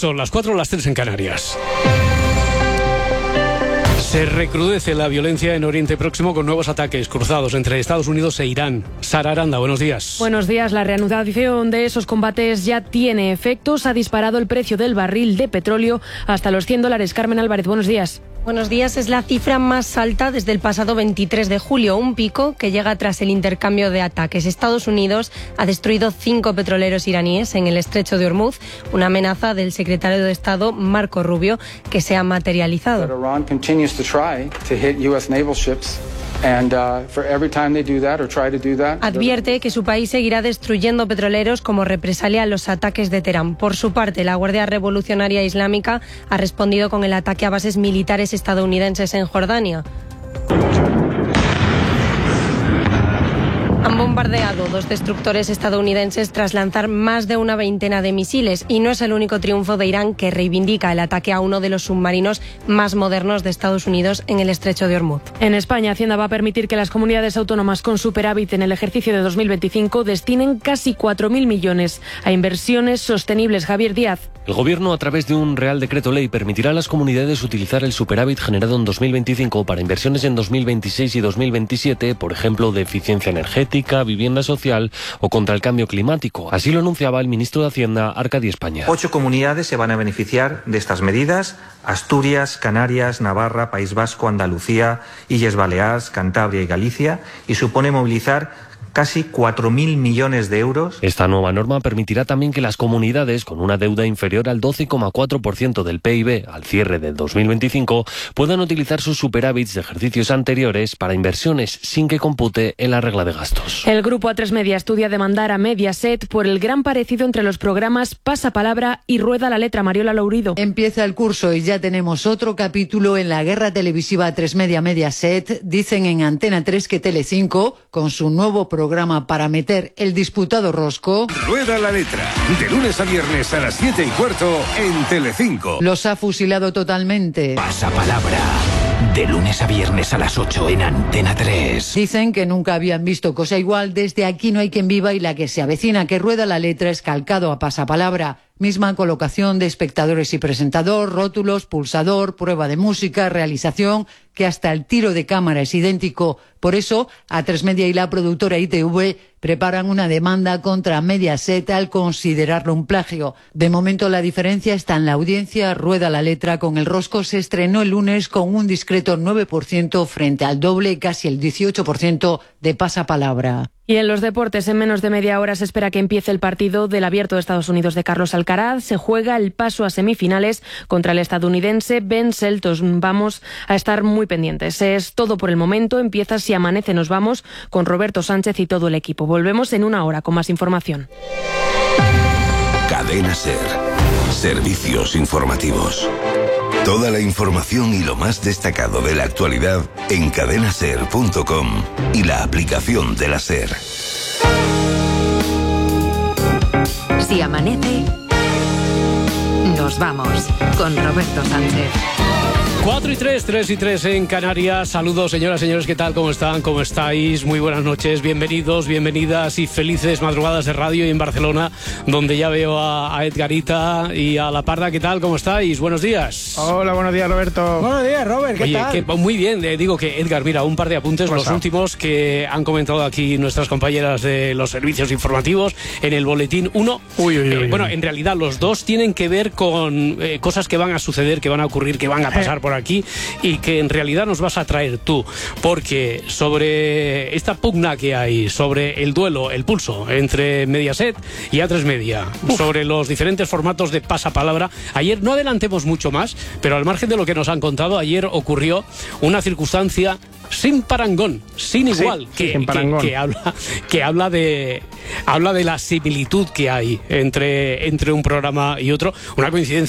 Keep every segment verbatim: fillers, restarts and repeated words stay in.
Son las cuatro, las tres en Canarias. Se recrudece la violencia en Oriente Próximo con nuevos ataques cruzados entre Estados Unidos e Irán. Sara Aranda, buenos días. Buenos días. La reanudación de esos combates ya tiene efectos. Ha disparado el precio del barril de petróleo hasta los cien dólares. Carmen Álvarez, buenos días. Buenos días. Es la cifra más alta desde el pasado veintitrés de julio, un pico que llega tras el intercambio de ataques. Estados Unidos ha destruido cinco petroleros iraníes en el estrecho de Hormuz, una amenaza del secretario de Estado Marco Rubio que se ha materializado. Advierte que su país seguirá destruyendo petroleros como represalia a los ataques de Teherán. Por su parte, la Guardia Revolucionaria Islámica ha respondido con el ataque a bases militares estadounidenses en Jordania. Han bombardeado dos destructores estadounidenses tras lanzar más de una veintena de misiles, y no es el único triunfo de Irán, que reivindica el ataque a uno de los submarinos más modernos de Estados Unidos en el estrecho de Hormuz. En España, Hacienda va a permitir que las comunidades autónomas con superávit en el ejercicio de dos mil veinticinco destinen casi cuatro mil millones a inversiones sostenibles. Javier Díaz. El Gobierno, a través de un Real Decreto Ley, permitirá a las comunidades utilizar el superávit generado en dos mil veinticinco para inversiones en dos mil veintiséis y dos mil veintisiete, por ejemplo, de eficiencia energética, vivienda social o contra el cambio climático. Así lo anunciaba el ministro de Hacienda, Arcadi España. Ocho comunidades se van a beneficiar de estas medidas: Asturias, Canarias, Navarra, País Vasco, Andalucía, Illes Baleares, Cantabria y Galicia, y supone movilizar casi cuatro mil millones de euros. Esta nueva norma permitirá también que las comunidades con una deuda inferior al doce coma cuatro por ciento del P I B al cierre del dos mil veinticinco puedan utilizar sus superávits de ejercicios anteriores para inversiones sin que compute en la regla de gastos. El grupo A tres Media estudia demandar a Mediaset por el gran parecido entre los programas Pasapalabra y Rueda la Letra. Mariola Lourido. Empieza el curso y ya tenemos otro capítulo en la guerra televisiva A tres Media Mediaset. Dicen en Antena tres que Telecinco, con su nuevo programa programa para meter el disputado rosco. Rueda la Letra, de lunes a viernes a las siete y cuarto en Telecinco. Los ha fusilado totalmente. Pasapalabra, de lunes a viernes a las ocho en Antena tres. Dicen que nunca habían visto cosa igual desde Aquí no hay quien viva, y la que se avecina, que Rueda la Letra, es calcado a Pasapalabra. Misma colocación de espectadores y presentador, rótulos, pulsador, prueba de música, realización, que hasta el tiro de cámara es idéntico. Por eso, A tres Media y la productora I T V preparan una demanda contra Mediaset al considerarlo un plagio. De momento la diferencia está en la audiencia. Rueda la Letra con el rosco se estrenó el lunes con un discreto nueve por ciento frente al doble, casi el dieciocho por ciento de Pasapalabra. Y en los deportes, en menos de media hora se espera que empiece el partido del Abierto de Estados Unidos de Carlos Alcaraz. Se juega el paso a semifinales contra el estadounidense Ben Shelton. Vamos a estar muy pendientes. Es todo por el momento. Empieza Si Amanece Nos Vamos con Roberto Sánchez y todo el equipo. Volvemos en una hora con más información. Cadena SER. Servicios informativos. Toda la información y lo más destacado de la actualidad en cadena ser punto com y la aplicación de la SER. Si amanece, nos vamos con Roberto Sánchez. cuatro y tres, tres y tres en Canarias. Saludos, señoras, señores, ¿qué tal? ¿Cómo están? ¿Cómo estáis? Muy buenas noches, bienvenidos, bienvenidas y felices madrugadas de radio. Y en Barcelona, donde ya veo a, a Edgarita y a La Parda. ¿Qué tal? ¿Cómo estáis? Buenos días. Hola, buenos días, Roberto. Buenos días, Robert, ¿qué Oye, tal? Que, muy bien, eh, digo que, Edgar, mira, un par de apuntes, los últimos que han comentado aquí nuestras compañeras de los servicios informativos en el boletín. Uno, uy, uy, uy, eh, bueno, uy. en realidad los dos tienen que ver con eh, cosas que van a suceder, que van a ocurrir, que van a pasar por aquí y que en realidad nos vas a traer tú, porque sobre esta pugna que hay, sobre el duelo, el pulso entre Mediaset y A tres Media, Uf. sobre los diferentes formatos de pasapalabra, ayer no adelantemos mucho más, pero al margen de lo que nos han contado, ayer ocurrió una circunstancia sin parangón, sin igual, sí, que, sin parangón. que, que habla, que habla de habla de la similitud que hay entre, entre un programa y otro, una coincidencia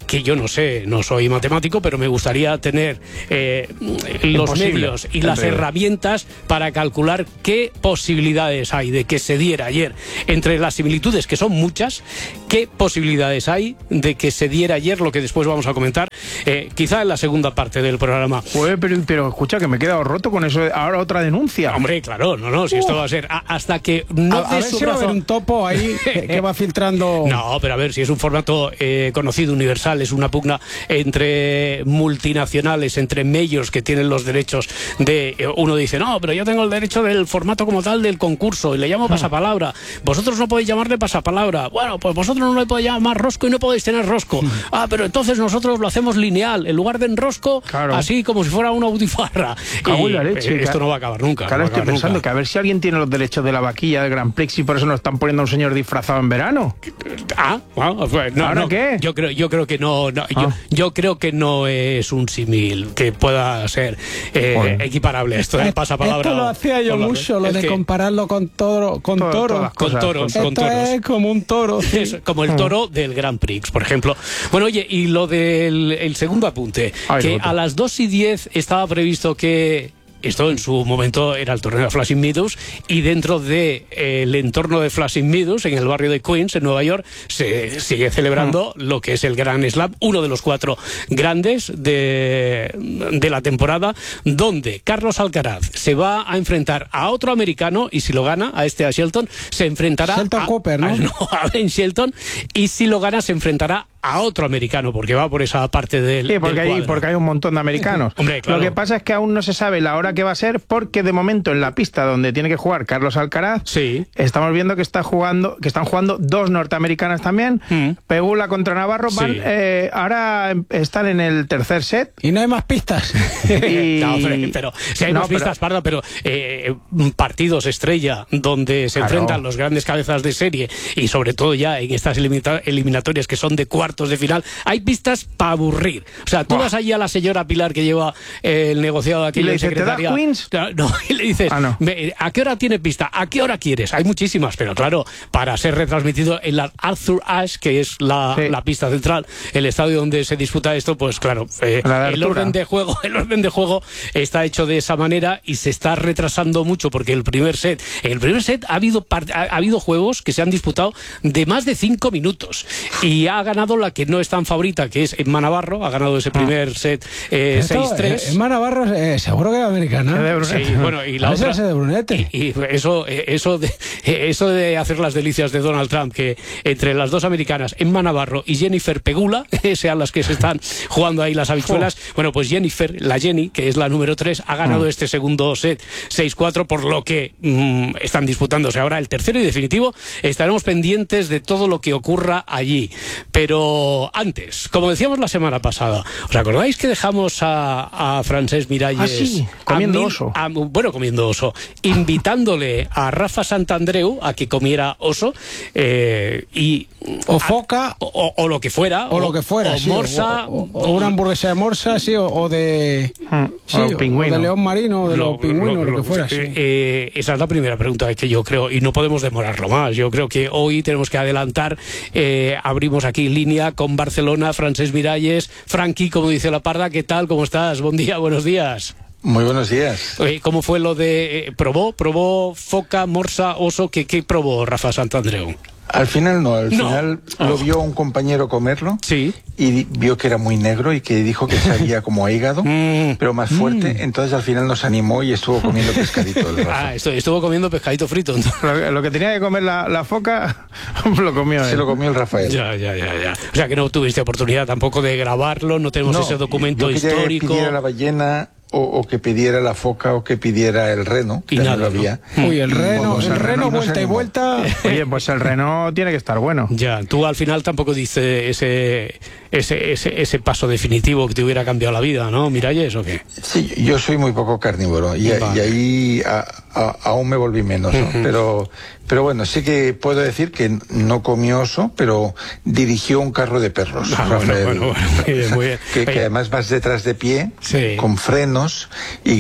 que yo no sé, no soy matemático, pero me gustaría tener eh, los Imposible. medios y las herramientas para calcular qué posibilidades hay de que se diera ayer, entre las similitudes, que son muchas, qué posibilidades hay de que se diera ayer lo que después vamos a comentar, eh, quizá en la segunda parte del programa. Pues, pero, pero escucha, que me he quedado roto con eso. Ahora otra denuncia. Hombre, claro, no, no, si esto va a ser a, hasta que no a, a ver si va a haber un topo ahí que, que va filtrando. No, pero a ver, si es un formato eh, conocido, universal, es una pugna entre multinacionales, entre medios que tienen los derechos de... Eh, uno dice, no, pero yo tengo el derecho del formato como tal del concurso y le llamo pasapalabra. Vosotros no podéis llamarle pasapalabra. Bueno, pues vosotros no le podéis llamar rosco y no podéis tener rosco. Ah, pero entonces nosotros lo hacemos lineal, en lugar de en rosco, claro, así como si fuera una butifarra. Cago en la leche. Eh, esto no va a acabar nunca. Claro, no estoy pensando nunca. que a ver si alguien tiene los derechos de la vaquilla del Grand Prix y por eso nos están poniendo a un señor disfrazado en verano. Ah, bueno, pues no, ¿ahora no, qué? Yo creo, yo creo que no, no ah. yo, yo creo que no es un símil que pueda ser eh, bueno. equiparable a esto del pasapalabra. Esto lo hacía yo mucho, lo de que... compararlo con toro, con todo, toro. Con toros, esto con toros. Es como un toro. Sí. Es como el toro del Grand Prix, por ejemplo. Bueno, oye, y lo del el segundo apunte, Ay, que a las dos y diez estaba previsto que... Esto en su momento era el torneo de Flushing Meadows, y dentro del de, eh, entorno de Flushing Meadows, en el barrio de Queens, en Nueva York, se sigue celebrando mm. lo que es el Grand Slam, uno de los cuatro grandes de, de la temporada, donde Carlos Alcaraz se va a enfrentar a otro americano, y si lo gana, a este a Shelton, se enfrentará Shelton a, Cooper, ¿no? a, no, a Ben Shelton, y si lo gana se enfrentará a otro americano, porque va por esa parte del, sí, porque, del hay, porque hay un montón de americanos. Hombre, claro. Lo que pasa es que aún no se sabe la hora que va a ser, porque de momento en la pista donde tiene que jugar Carlos Alcaraz, sí, estamos viendo que está jugando, que están jugando dos norteamericanas también, mm. Pegula contra Navarro, van, sí. eh, ahora están en el tercer set. Y no hay más pistas. y... No, pero, pero si hay no, más pero... pistas, Pardo, pero eh, partidos estrella donde se claro. enfrentan los grandes cabezas de serie, y sobre todo ya en estas eliminatorias que son de cuartos de final, hay pistas para aburrir. O sea, tú Buah. vas allí a la señora Pilar que lleva eh, el negociado de aquí, y le dice, ¿te da Queens? No, y le dices, ah, no. ¿a qué hora tiene pista? ¿A qué hora quieres? Hay muchísimas, pero claro, para ser retransmitido en la Arthur Ashe, que es la, sí. la pista central, el estadio donde se disputa esto, pues claro, eh, el orden de juego, el orden de juego está hecho de esa manera y se está retrasando mucho, porque el primer set, en el primer set ha habido ha, ha habido juegos que se han disputado de más de cinco minutos, y ha ganado la que no es tan favorita, que es Emma Navarro, ha ganado ese primer set eh, seis tres. Emma Navarro eh, seguro que es americana. Sí, bueno, y la otra, de Brunete. Y, y eso, eso, de, eso de hacer las delicias de Donald Trump, que entre las dos americanas, Emma Navarro y Jennifer Pegula, sean las que se están jugando ahí las habichuelas, oh. bueno, pues Jennifer, la Jenny, que es la número tres, ha ganado mm. este segundo set seis cuatro, por lo que mm, están disputándose ahora el tercero y definitivo. Estaremos pendientes de todo lo que ocurra allí. Pero antes, como decíamos la semana pasada, ¿os acordáis que dejamos a, a Francesc Miralles? Ah, sí, comiendo a, oso. A, bueno, comiendo oso, invitándole a Rafa Santandreu a que comiera oso, eh, y o foca, o, o, o lo que fuera, o, o lo que fuera, o sí, morsa, o, o, o una hamburguesa de morsa, sí, o, o de mm, sí, o, pingüino. o de león marino, o de lo, los pingüinos, lo, lo, lo que fuera. Eh, sí. eh, esa es la primera pregunta que yo creo, y no podemos demorarlo más. Yo creo que hoy tenemos que adelantar. Eh, abrimos aquí línea con Barcelona, Francesc Miralles. Franqui, como dice la Parda, ¿qué tal? ¿Cómo estás? Buen día, buenos días. Muy buenos días. Oye, ¿cómo fue lo de... Eh, ¿Probó? ¿Probó foca, morsa, oso? ¿Qué, qué probó Rafa Santandreu? Al final no, al no. final oh. lo vio un compañero comerlo, sí, y vio que era muy negro y que dijo que sabía como a hígado, mm. pero más fuerte, mm. entonces al final nos animó y estuvo comiendo pescadito del Rafa. Ah, esto, estuvo comiendo pescadito frito. Lo, lo que tenía que comer la, la foca lo comió él. Se lo comió el Rafael. Ya, ya, ya, ya. O sea que no tuviste oportunidad tampoco de grabarlo, no tenemos no, ese documento yo quería histórico. Que pidiera la ballena, O, o que pidiera la foca, o que pidiera el reno, y que nada, no lo había. ¿no? Uy, el reno, pues el, el reno, reno vuelta no y vuelta. Oye, pues el reno tiene que estar bueno. Ya, tú al final tampoco dices ese, ese, ese, ese paso definitivo que te hubiera cambiado la vida, ¿no, Miralles, o qué? Sí, yo soy muy poco carnívoro, y, vale. y ahí a, a, aún me volví menos, ¿no? Uh-huh. Pero... Pero bueno, sí que puedo decir que no comió oso, pero dirigió un carro de perros. Ah, Rafael, bueno, bueno, bueno, muy bien, muy bien. Que, que además vas detrás de pie, sí, con frenos, y,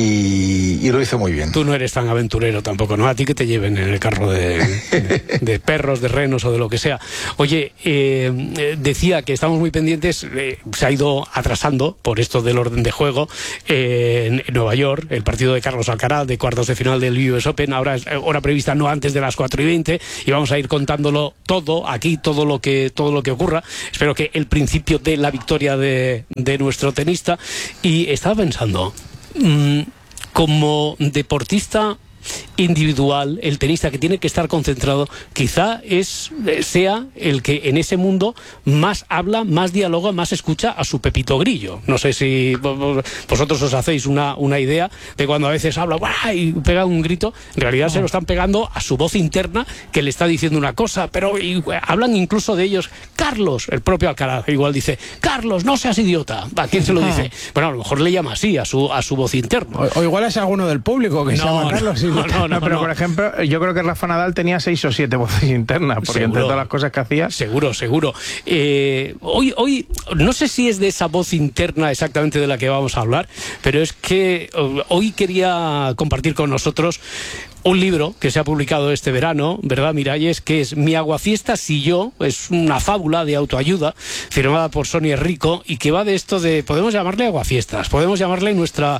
y, y lo hizo muy bien. Tú no eres tan aventurero tampoco, ¿no? A ti que te lleven en el carro de, de, de perros, de renos o de lo que sea. Oye, eh, decía que estamos muy muy pendientes, eh, se ha ido atrasando por esto del orden de juego eh, en Nueva York, el partido de Carlos Alcaraz de cuartos de final del U S Open, ahora es hora prevista no antes de las cuatro y veinte, y vamos a ir contándolo todo aquí, todo lo que todo lo que ocurra. Espero que el principio de la victoria de, de nuestro tenista. Y estaba pensando, mmm, como deportista individual, el tenista que tiene que estar concentrado quizá es sea el que en ese mundo más habla, más dialoga, más escucha a su Pepito Grillo. No sé si vosotros os hacéis una, una idea de cuando a veces habla ¡buah! Y pega un grito, en realidad se lo están pegando a su voz interna que le está diciendo una cosa, pero y, hablan incluso de ellos. Carlos, el propio Alcaraz igual dice: Carlos, no seas idiota. ¿A quién se lo dice? Bueno, a lo mejor le llama así a su a su voz interna. O, o igual es alguno del público que no, se llama Carlos. No, no, no, no, pero no. por ejemplo, yo creo que Rafa Nadal tenía seis o siete voces internas, porque Seguro. entre todas las cosas que hacía... Seguro, seguro. Eh, hoy, hoy, no sé si es de esa voz interna exactamente de la que vamos a hablar, pero es que hoy quería compartir con nosotros un libro que se ha publicado este verano, ¿verdad, Miralles? Que es Mi aguafiestas y yo. Es una fábula de autoayuda firmada por Sonia Rico y que va de esto de, podemos llamarle aguafiestas, podemos llamarle nuestra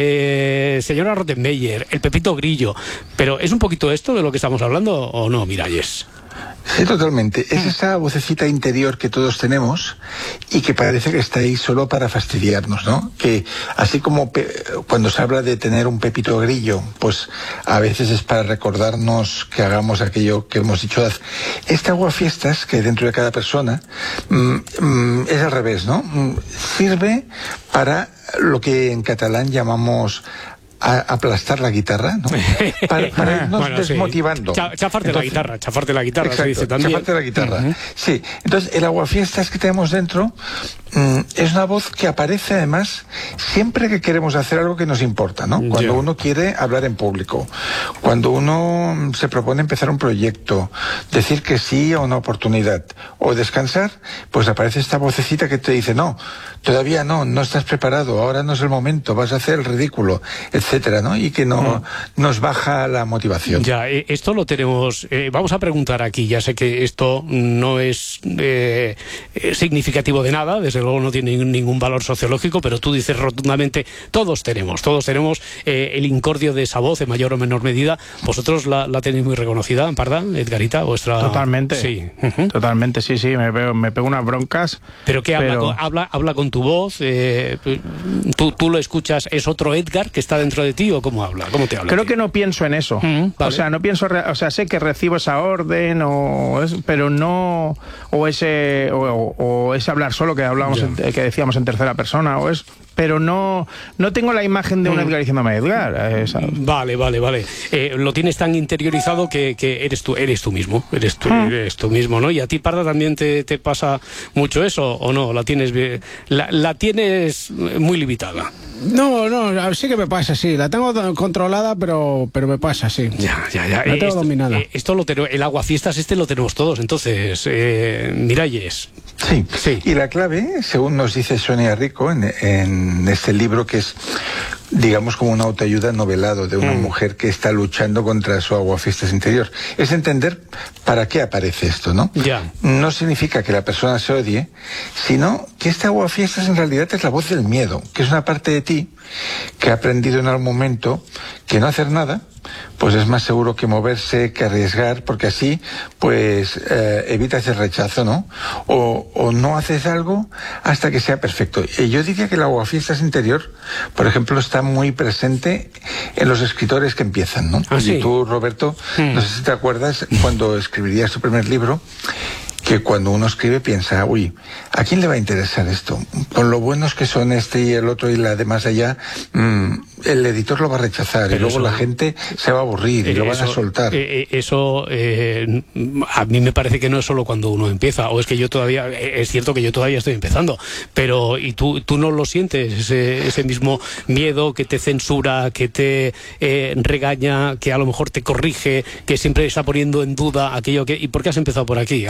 eh, señora Rottenmeier, el Pepito Grillo, pero ¿es un poquito esto de lo que estamos hablando o no, Miralles? Sí, totalmente. Es esa vocecita interior que todos tenemos y que parece que está ahí solo para fastidiarnos, ¿no? Que así como pe cuando se habla de tener un Pepito Grillo, pues a veces es para recordarnos que hagamos aquello que hemos dicho. Este aguafiestas que hay dentro de cada persona mmm, mmm, es al revés, ¿no? Mm, sirve para lo que en catalán llamamos a aplastar la guitarra, ¿no? Para, para irnos bueno, desmotivando. Sí. Chafarte la guitarra, chafarte la guitarra, exacto, se dice también. Chafarte la guitarra. Uh-huh. Sí, entonces el aguafiestas que tenemos dentro mmm, es una voz que aparece además siempre que queremos hacer algo que nos importa, ¿no? Cuando yeah. uno quiere hablar en público, cuando uno se propone empezar un proyecto, decir que sí a una oportunidad o descansar, pues aparece esta vocecita que te dice: no, todavía no, no estás preparado, ahora no es el momento, vas a hacer el ridículo, etcétera, ¿no? Y que no mm. nos baja la motivación. Ya, eh, esto lo tenemos, eh, vamos a preguntar aquí, ya sé que esto no es eh, significativo de nada, desde luego no tiene ningún valor sociológico, pero tú dices rotundamente, todos tenemos, todos tenemos eh, el incordio de esa voz en mayor o menor medida. Vosotros la, la tenéis muy reconocida, Parda, Edgarita, vuestra... Totalmente, sí. Uh-huh. Totalmente, sí, sí, me pego, me pego unas broncas. ¿Pero qué habla, pero... con, habla, habla con tu voz? Eh, ¿tú, ¿Tú lo escuchas? ¿Es otro Edgar que está dentro de ti o cómo habla? ¿Cómo te habla? Creo que no pienso en eso. Mm, vale. O sea, no pienso, o sea, sé que recibo esa orden, o es, pero no, o ese, o, o ese hablar solo que hablamos, en, que decíamos en tercera persona, o es, pero no, no tengo la imagen de un Edgar diciéndome Edgar. Esa. Vale, vale, vale. Eh, lo tienes tan interiorizado que, que eres tú, eres tú mismo, eres tú, mm. eres tú mismo, ¿no? Y a ti, Parda, también te, te pasa mucho eso, ¿o no? La tienes, la, la tienes muy limitada. No, no, sí que me pasa, sí. La tengo controlada, pero, pero me pasa, sí. Ya, ya, ya. La tengo esto, dominada. Eh, esto lo tenemos, el aguafiestas este lo tenemos todos, entonces, eh, Miralles. Sí, sí. Y la clave, según nos dice Sonia Rico en, en este libro, que es, digamos, como una autoayuda novelado de una mm. mujer que está luchando contra su aguafiestas interior, es entender para qué aparece esto, ¿no? Ya. No significa que la persona se odie, sino que este aguafiestas en realidad es la voz del miedo, que es una parte de ti que ha aprendido en algún momento que no hacer nada pues es más seguro que moverse, que arriesgar, porque así pues eh, evitas el rechazo, ¿no? O, o no haces algo hasta que sea perfecto. Y yo diría que el aguafiestas interior, por ejemplo, está muy presente en los escritores que empiezan, ¿no? ¿Ah, sí? Y tú, Roberto, hmm. no sé si te acuerdas cuando escribirías tu primer libro, que cuando uno escribe piensa, uy, ¿a quién le va a interesar esto? Con lo buenos que son este y el otro y la de más allá, mmm, el editor lo va a rechazar. Pero y luego eso, la gente se va a aburrir y eh, lo van eso, a soltar. Eh, eso eh, a mí me parece que no es solo cuando uno empieza, o es que yo todavía, es cierto que yo todavía estoy empezando, pero y tú, tú no lo sientes, ese, ese mismo miedo que te censura, que te eh, regaña, que a lo mejor te corrige, que siempre está poniendo en duda aquello que... ¿Y por qué has empezado por aquí? A lo mejor tienes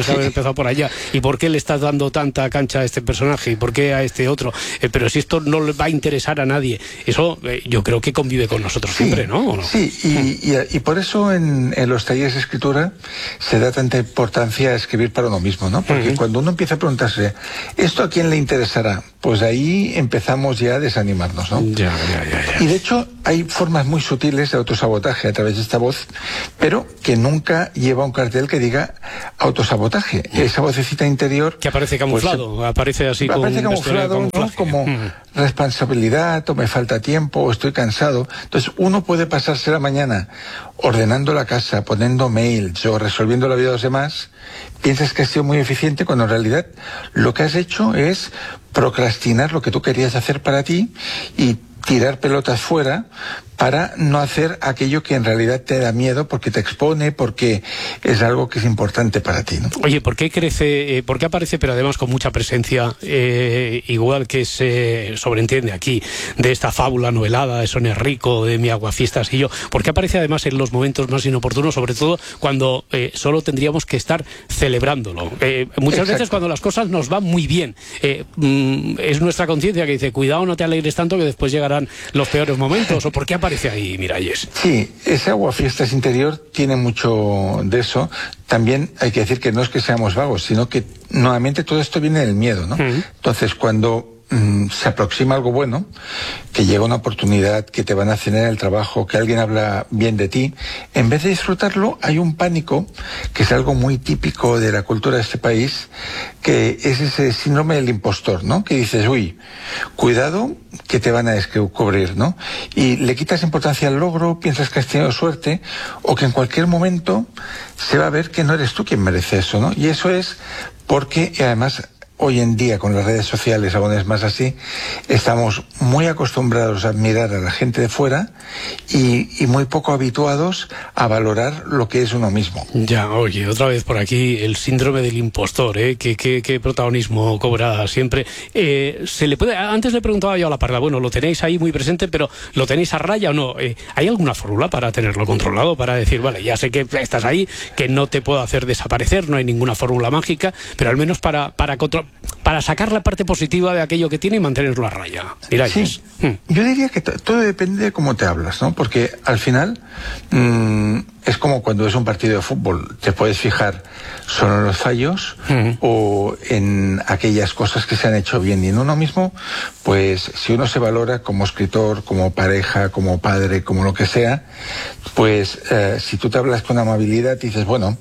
tenías que haber empezado por allá. ¿Y por qué le estás dando tanta cancha a este personaje? ¿Y por qué a este otro? Eh, pero si esto no le va a interesar a nadie, eso eh, yo creo que convive con nosotros sí, siempre, ¿no? ¿O no? Sí, y, y, y por eso en, en los talleres de escritura se da tanta importancia a escribir para uno mismo, ¿no? Porque uh-huh. cuando uno empieza a preguntarse, ¿esto a quién le interesará? Pues ahí empezamos ya a desanimarnos, ¿no? Ya, ya, ya, ya. Y de hecho hay formas muy sutiles de autosabotaje a través de esta voz, pero que nunca lleva un cartel que diga autosabotaje. Uh-huh. Esa vocecita interior... Que aparece camuflado, pues, aparece así aparece con camuflado, ¿no? Como uh-huh. responsabilidad, o me falta tiempo, o estoy cansado. Entonces uno puede pasarse la mañana ordenando la casa, poniendo mails o resolviendo la vida de los demás. Piensas que has sido muy eficiente cuando en realidad lo que has hecho es procrastinar lo que tú querías hacer para ti y tirar pelotas fuera para no hacer aquello que en realidad te da miedo porque te expone, porque es algo que es importante para ti, ¿no? Oye, ¿por qué crece, eh, por qué aparece, pero además con mucha presencia, eh, igual que se sobreentiende aquí, de esta fábula novelada de Sonia Rico, de Mi Aguafiestas y yo? ¿Por qué aparece además en los momentos más inoportunos, sobre todo cuando eh, solo tendríamos que estar celebrándolo? Eh, muchas Exacto. veces cuando las cosas nos van muy bien, eh, mm, es nuestra conciencia que dice, cuidado, no te alegres tanto que después llegarán los peores momentos. ¿O por qué aparece ahí, Miralles? Sí, ese aguafiestas interior tiene mucho de eso. También hay que decir que no es que seamos vagos, sino que nuevamente todo esto viene del miedo, ¿no? Uh-huh. Entonces, cuando mm, se aproxima algo bueno, que llega una oportunidad, que te van a hacer en el trabajo, que alguien habla bien de ti, en vez de disfrutarlo, hay un pánico, que es algo muy típico de la cultura de este país, que es ese síndrome del impostor, ¿no? Que dices, uy, cuidado, que te van a descubrir, ¿no? Y le quitas importancia al logro, piensas que has tenido suerte, o que en cualquier momento se va a ver que no eres tú quien merece eso, ¿no? Y eso es porque, y además, hoy en día, con las redes sociales, aún es más así, estamos muy acostumbrados a admirar a la gente de fuera y, y muy poco habituados a valorar lo que es uno mismo. Ya, oye, otra vez por aquí el síndrome del impostor, ¿eh? ¿Qué, qué, qué protagonismo cobra siempre? Eh, se le puede, antes le preguntaba yo a la Parda, bueno, lo tenéis ahí muy presente, pero ¿lo tenéis a raya o no? Eh, ¿Hay alguna fórmula para tenerlo controlado? Para decir, vale, ya sé que estás ahí, que no te puedo hacer desaparecer, no hay ninguna fórmula mágica, pero al menos para, para controlar, para sacar la parte positiva de aquello que tiene y mantenerlo a raya. Miralles. Sí. Hmm. Yo diría que t- todo depende de cómo te hablas, ¿no? Porque al final mmm, es como cuando es un partido de fútbol. Te puedes fijar solo en los fallos uh-huh. o en aquellas cosas que se han hecho bien. Y en uno mismo, pues si uno se valora como escritor, como pareja, como padre, como lo que sea, pues eh, si tú te hablas con amabilidad y dices, bueno,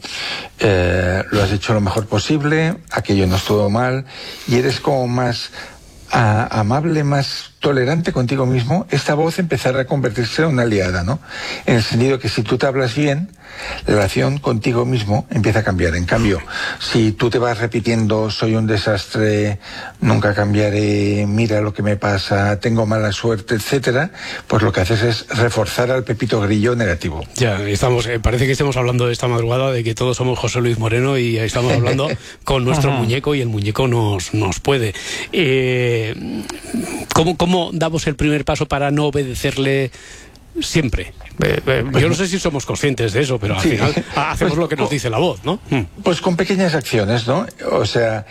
eh, lo has hecho lo mejor posible, aquello no estuvo mal, y eres como más a, amable, más tolerante contigo mismo, esta voz empezará a convertirse en una aliada, ¿no? En el sentido que si tú te hablas bien, la relación contigo mismo empieza a cambiar. En cambio, si tú te vas repitiendo, soy un desastre, nunca cambiaré, mira lo que me pasa, tengo mala suerte, etcétera, pues lo que haces es reforzar al Pepito Grillo negativo. Ya, estamos, eh, parece que estemos hablando de esta madrugada de que todos somos José Luis Moreno y estamos hablando con nuestro muñeco y el muñeco nos, nos puede. Eh, ¿cómo, cómo ¿Cómo damos el primer paso para no obedecerle siempre? Eh, eh, yo no sé si somos conscientes de eso, pero al sí. final hacemos pues, lo que nos dice la voz, ¿no? Pues con pequeñas acciones, ¿no? O sea,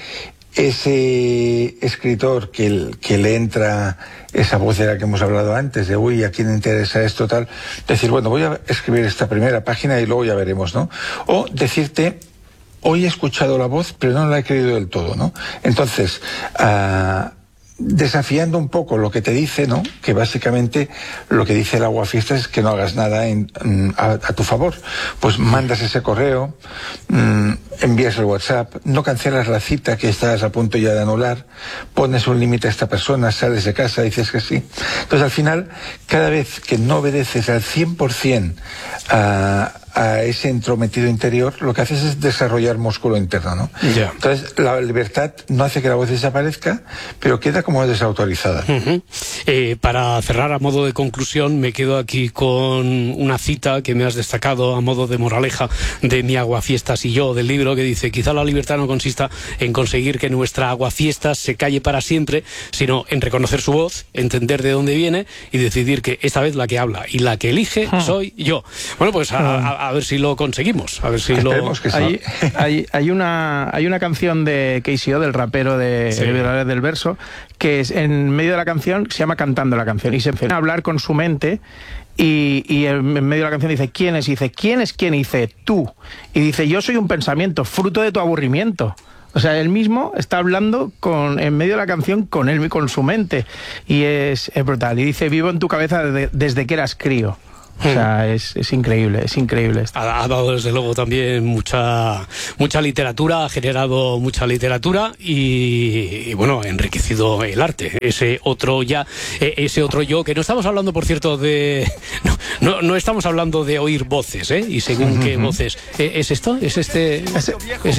ese escritor que, que le entra esa voz de la que hemos hablado antes, de uy, ¿a quién interesa esto? Tal, decir, bueno, voy a escribir esta primera página y luego ya veremos, ¿no? O decirte, hoy he escuchado la voz, pero no la he creído del todo, ¿no? Entonces, uh, desafiando un poco lo que te dice, ¿no? Que básicamente lo que dice el aguafiestas es que no hagas nada en, a, a tu favor. Pues mandas ese correo, mmm, envías el WhatsApp, no cancelas la cita que estás a punto ya de anular, pones un límite a esta persona, sales de casa, dices que sí. Entonces al final, cada vez que no obedeces al cien por ciento a, a ese entrometido interior, lo que haces es desarrollar músculo interno, ¿no? Yeah. Entonces la libertad no hace que la voz desaparezca, pero queda como desautorizada. Uh-huh. Eh, para cerrar, a modo de conclusión, me quedo aquí con una cita que me has destacado a modo de moraleja de Mi Aguafiestas y yo, del libro, que dice: quizá la libertad no consista en conseguir que nuestra aguafiestas se calle para siempre, sino en reconocer su voz, entender de dónde viene y decidir que esta vez la que habla y la que elige soy yo. Bueno, pues a, a, a ver si lo conseguimos, a ver si lo... Que sí. hay, hay, hay, una, hay una canción de K C O, del rapero de sí. Violadores del Verso, que es en medio de la canción se llama Cantando la canción, y se empieza a hablar con su mente. Y, y en medio de la canción dice, ¿quién es? Y dice, ¿quién es quién? Y dice, tú. Y dice, yo soy un pensamiento, fruto de tu aburrimiento. O sea, él mismo está hablando con, en medio de la canción con él, con su mente. Y es, es brutal. Y dice, vivo en tu cabeza desde, desde que eras crío. O sea, es, es increíble, es increíble esto. Ha, ha dado desde luego también mucha mucha literatura, ha generado mucha literatura y, y bueno, ha enriquecido el arte. Ese otro ya, ese otro yo, que no estamos hablando, por cierto, de... No, no, no estamos hablando de oír voces, ¿eh? Y según qué voces. ¿Es esto? ¿Es este? Ese, ¿Es